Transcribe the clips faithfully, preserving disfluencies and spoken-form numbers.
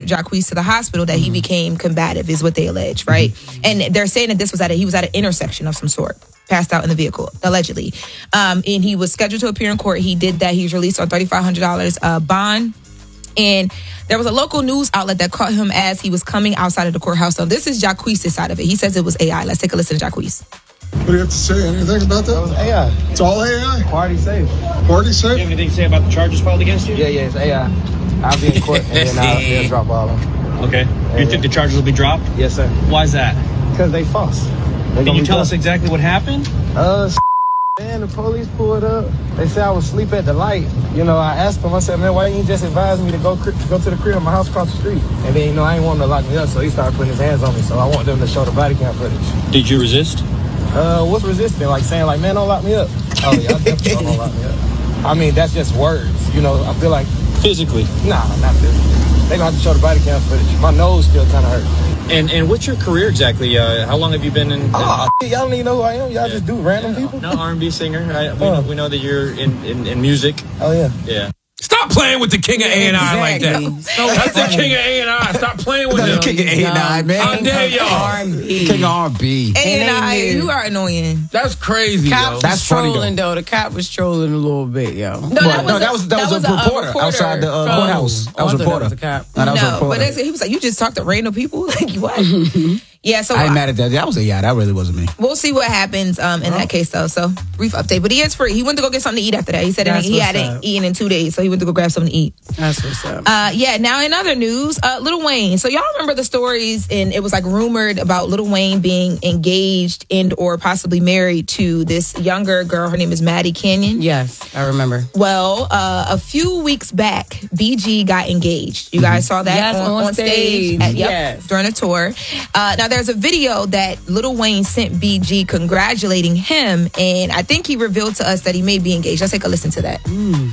Jacquees to the hospital that he became combative, is what they allege, right? And they're saying that this was at a, he was at an intersection of some sort, passed out in the vehicle, allegedly. Um, and he was scheduled to appear in court. He did that. He was released on thirty-five hundred dollars uh, bond. And there was a local news outlet that caught him as he was coming outside of the courthouse. So this is Jacquees' side of it. He says it was A I. Let's take a listen to Jacquees. What do you have to say? Anything about that? That was A I. It's all A I? Party safe. Party safe? Do you have anything to say about the charges filed against you? Yeah, yeah, it's A I. I'll be in court and then I'll, they'll drop all of them. Okay. Yeah, you yeah. think the charges will be dropped? Yes, sir. Why is that? Because they false. They Can you tell done. us exactly what happened? Uh, man, the police pulled up. They said I was asleep at the light. You know, I asked them, I said, man, why didn't you just advise me to go to go to the crib, my house across the street? And then, you know, I ain't want them to lock me up, so he started putting his hands on me. So I want them to show the body cam footage. Did you resist? Uh, what's resisting? Like saying, like, man, don't lock me up. Oh, yeah, I definitely don't lock me up. I mean, that's just words. You know, I feel like... Physically? Nah, not physically. They gonna have to show the body cam footage. My nose still kind of hurt. And and what's your career exactly? Uh, how long have you been in... Oh, y'all don't even know who I am. Y'all yeah. just do random people. No, R and B singer. I, we, oh. know, we know that you're in, in, in music. Oh, yeah. Yeah. Stop playing with the king of A and I like that. So That's the king of A and I. Stop playing with him. The king of A and I, man. How dare y'all? R and B. King of R and B. A and I, you are annoying. That's crazy, Cop yo. was That's funny, trolling, though. The cop was trolling a little bit, yo. No, But, that was, no, a, that was that, was, was a, reporter reporter outside the uh, Oh. courthouse. That Oh, was I a thought reporter. that was a cop. No, that was a No, reporter. but he was like, you just talked to random people? Like, what? Yeah, so I ain't I- mad at that. That was a yeah. That really wasn't me. we'll see what happens um, in that case, though. So, brief update. But he is free. He went to go get something to eat after that. He said That's he what's hadn't up. eaten in two days, so he went to go grab something to eat. That's what's up. Uh, yeah, now in other news, uh, Lil Wayne. So y'all remember the stories, and it was like rumored about Lil Wayne being engaged and or possibly married to this younger girl. Her name is Maddie Canyon. Yes, I remember. Well, uh, a few weeks back, B G got engaged. You guys saw that Yes, on, on on stage, stage. at- yep, Yes. during a tour. Uh, now, there's a video that Lil Wayne sent B G congratulating him, and I think he revealed to us that he may be engaged. Let's take a listen to that.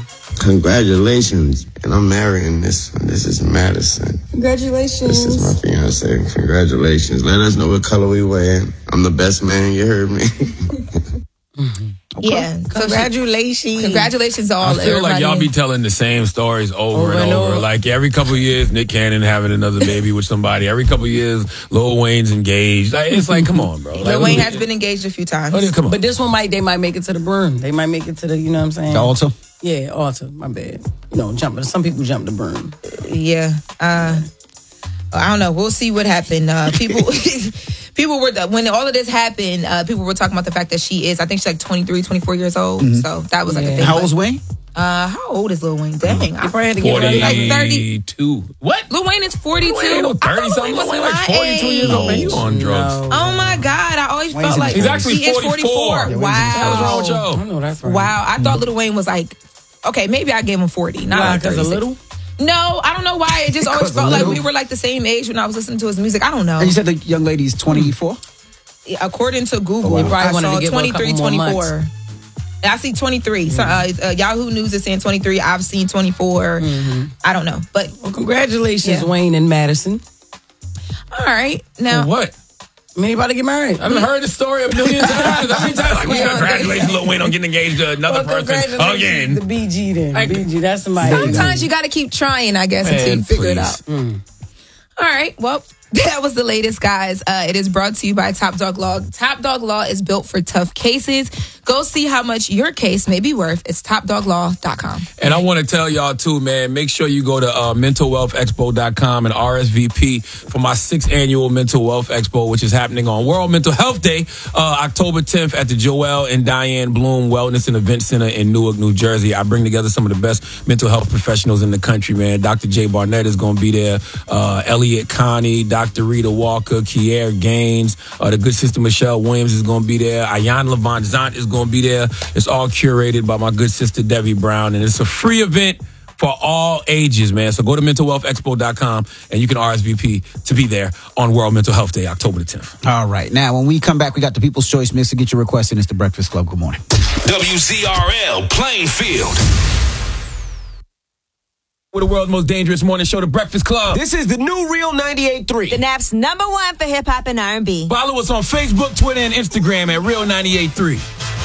Congratulations, and I'm marrying this one. This is Madison. Congratulations. This is my fiance. Congratulations. Let us know what color we wearing. I'm the best man. You heard me. Yeah. So she- Congratulations. Congratulations to all I feel like everybody. y'all be telling the same stories over, Over and and over. over. Like every couple of years, Nick Cannon having another baby with somebody. Every couple of years, Lil Wayne's engaged. Like, it's like, come on, bro. Like, Lil Wayne has been engaged a few times. Oh, come on. But this one might, they might make it to the broom. They might make it to the, you know what I'm saying? The altar. Yeah, altar. My bad. You know, jumping. Some people jump the broom. Yeah. Uh, I don't know. We'll see what happened. Uh, people, people were when all of this happened. Uh, people were talking about the fact that she is. I think she's like twenty-three, twenty-four years old. So that was like a Yeah. thing. How But, old's Wayne? Uh, how old is Lil Wayne? Dang, They I, probably had to get ready. like thirty. forty-two. What? Lil Wayne is forty-two. Lil Wayne ain't no I thought thirty Lil something. Wayne was Lil Wayne like my forty-two years old. Man, you on drugs. No. Oh my God! I always Wayne's felt in like his He's actually he is forty-four. forty-four. Yeah, Wow. What's wrong with y'all? I know that's right. Wow, I thought Lil Wayne was like, okay, maybe I gave him forty. Not Why, like because a thirty-six. little? No, I don't know why. It just always Because felt a like little? we were like the same age when I was listening to his music. I don't know. And you said the young lady's twenty-four? According to Google, Oh, wow. They probably I wanted saw to give her a twenty-three, couple more twenty-four. I see twenty-three. So, uh, uh, Yahoo News is saying twenty-three. I've seen twenty-four. I don't know. But, Well, congratulations, Yeah. Wayne and Madison. all right. Now, For what? I mean, about to get married. I've heard the story a million times. How many times? Like, we Yeah. congratulations, Lil Wayne, on getting engaged to another Well, person congratulations to again. B G then. Like- B G, that's somebody. sometimes you got to keep trying, I guess, until Man, you figure it please. out. All right. Well, that was the latest, guys. Uh, it is brought to you by Top Dog Law. Top Dog Law is built for tough cases. Go see how much your case may be worth. It's top dog law dot com. And I want to tell y'all too, man, make sure you go to uh, mental wealth expo dot com and R S V P for my sixth annual Mental Wealth Expo, which is happening on World Mental Health Day, uh, October tenth at the Joel and Diane Bloom Wellness and Event Center in Newark, New Jersey. I bring together some of the best mental health professionals in the country, man. Doctor Jay Barnett is going to be there. Uh, Elliot Connie, Doctor Rita Walker, Kier Gaines, uh, the good sister Michelle Williams is going to be there. Ayan Levant Zant is going to be there. It's all curated by my good sister Debbie Brown, and it's a free event for all ages, man. So go to mental wealth expo dot com and you can R S V P to be there on World Mental Health Day, October the tenth. All right. Now, when we come back, we got the People's Choice Mix to get your request in. It's the Breakfast Club. Good morning. W Z R L Plainfield. We're the world's most dangerous morning show, The Breakfast Club. This is the new Real ninety-eight point three. The Nap's number one for hip hop and R and B. Follow us on Facebook, Twitter, and Instagram at Real ninety-eight point three.